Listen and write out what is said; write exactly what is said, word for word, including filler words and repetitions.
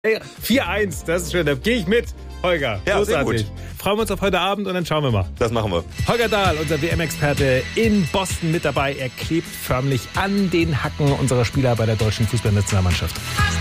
vier eins, das ist schön, da gehe ich mit. Holger, ja, großartig. sehr gut. Freuen wir uns auf heute Abend und dann schauen wir mal. Das machen wir. Holger Dahl, unser W M-Experte in Boston mit dabei. Er klebt förmlich an den Hacken unserer Spieler bei der deutschen Fußballnationalmannschaft.